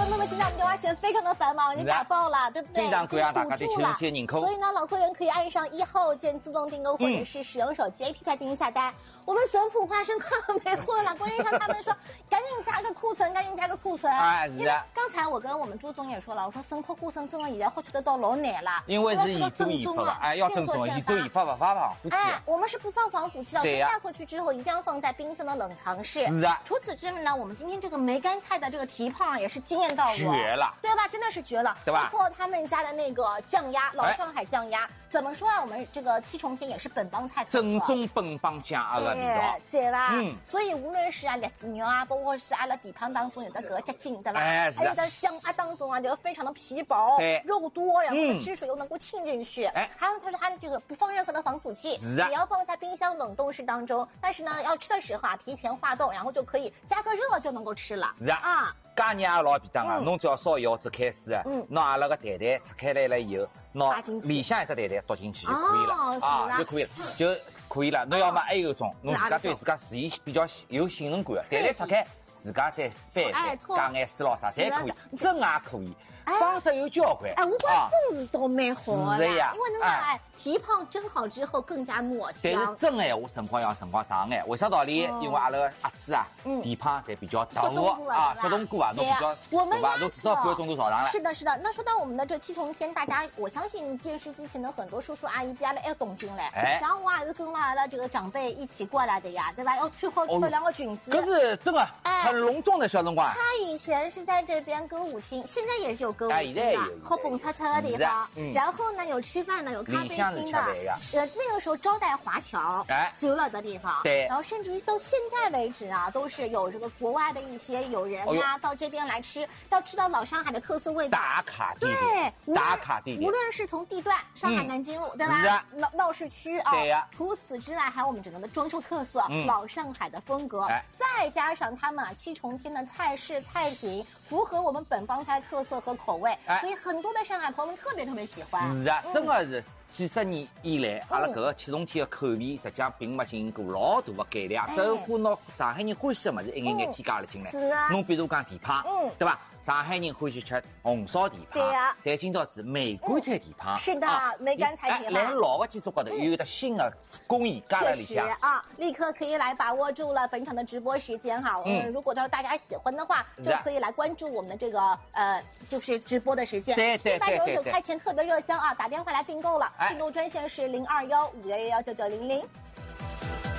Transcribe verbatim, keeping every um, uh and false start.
朋友们，现在我们电话线非常的繁忙，已经打爆了，对不对？ 非常感谢大家对七天人口。 所以呢，老客人可以按上一号键自动订购，或者是使用手机 A P P 进行下单。我们损普花生快要没货了，供应商他们说赶紧加个库存，赶紧加个库存。 哎， 因为刚才我跟我们朱总也说了，我说生破货生真的现在获取得到老难了， 因为是一周一发的，哎，要正宗，一周一发不发防腐剂。 哎，我们是不放防腐剂的，所以带回去之后一定要放在冰箱的冷藏室。 是啊。 除此之外呢，我们今天这个梅干菜的这个蹄膀也是惊艳到我， 绝了， 对吧？真的是绝了， 对吧？ 包括他们家的那个酱鸭，老上海酱鸭，怎么说啊？我们这个七重天也是本帮菜特色， 正宗本帮酱鸭的味道， 对吧？ 嗯， 所以无论是啊栗子肉啊，包括是阿拉蹄膀当中有的搿个结筋，对吧？ 哎， 还有的酱鸭当中啊，这个非常的皮薄， 对， 肉多，然后汁水又能够沁进去。哎，还有它说它的这个不放任何的防腐剂， 是啊， 也要放在冰箱冷冻室当中。但是呢，要吃的时候啊，提前化冻，然后就可以加个热就能够吃了。 是啊。啊加热老便当啊！侬只要烧油脂开水啊，拿阿拉个蛋蛋拆开来了以后，拿里向一只蛋蛋倒进去就可以了啊，就可以了，就可以了。侬要么还有一种，侬自家对自家自己比较有信任感的，蛋蛋拆开，自家再翻一翻，加眼水咯啥侪可以，蒸也可以。方式有交关， 哎，我觉得蒸是倒蛮好的， 是呀， 因为侬讲哎，蹄膀蒸好之后更加糯香。 但是蒸哎，我辰光要辰光长哎，为啥道理？因为阿拉个鸭子啊，蹄膀侪比较大个啊，速冻过啊，侬比较对吧？侬至少半个钟头朝上了。 是的，是的。那说到我们的这七重天，大家我相信电视机前的很多叔叔阿姨比阿拉还要懂进来。哎，像我也是跟阿拉这个长辈一起过来的呀，对吧？要穿好漂亮的裙子。 可是真的很隆重的小辰光。 他以前是在这边歌舞厅，现在也是有歌舞厅的。好蹦擦擦的地方，嗯、然后呢有吃饭的，有咖啡厅的，呃那个时候招待华侨，哎，酒了的地方， 对， 然后甚至于到现在为止啊，都是有这个国外的一些友人啊、哦、到这边来吃，要吃到老上海的特色味道， 打卡地点， 对，打卡地点， 无论是从地段上海南京路，嗯、对吧？闹闹市区啊， 对呀。 除此之外，还有我们整个的装修特色，嗯、老上海的风格，哎、再加上他们啊七重天的菜式菜品，符合我们本帮菜特色和口味，哎、所以。很多的上海朋友们特别特别喜欢， 是啊，真的是几十年以来，阿拉搿个七重天的口味实际上并没进行过老大的改良，只有乎拿上海人欢喜的物事一眼眼添加了进来。 是啊， 侬比如讲蹄膀，嗯，对吧？上海人欢喜吃红烧蹄膀， 对呀。 但今朝是梅干菜蹄膀， 是的，梅干菜蹄膀。 连老的基础高头有的新的工艺加在里向啊，立刻可以来把握住了本场的直播时间哈。嗯，如果到时候大家喜欢的话，就可以来关注我们的这个呃，就是直播的时间。 对对对对。 一百九十九块钱特别热销啊，打电话来订购了，订购专线是零二幺五幺幺幺九九零零。